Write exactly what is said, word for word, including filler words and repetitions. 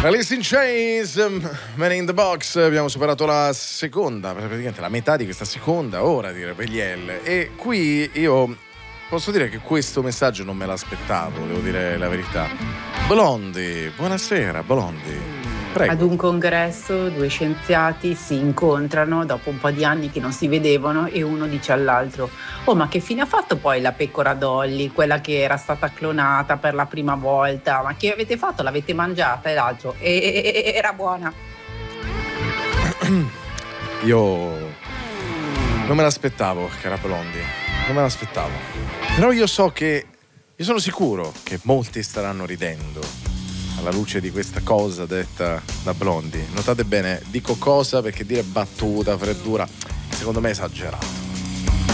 Alice in Chains, Man in the Box. Abbiamo superato la seconda, praticamente la metà di questa seconda ora di Rebelliel. E qui io posso dire che questo messaggio non me l'aspettavo, devo dire la verità. Blondie, buonasera Blondie. Prego. Ad un congresso due scienziati si incontrano dopo un po' di anni che non si vedevano e uno dice all'altro: oh, ma che fine ha fatto poi la pecora Dolly, quella che era stata clonata per la prima volta? Ma che avete fatto? L'avete mangiata? E l'altro: e- e- e- era buona. Io non me l'aspettavo, cara Blondie, non me l'aspettavo. Però io so che, io sono sicuro che molti staranno ridendo alla luce di questa cosa detta da Blondie. Notate bene, dico cosa perché dire battuta, freddura, secondo me è esagerato.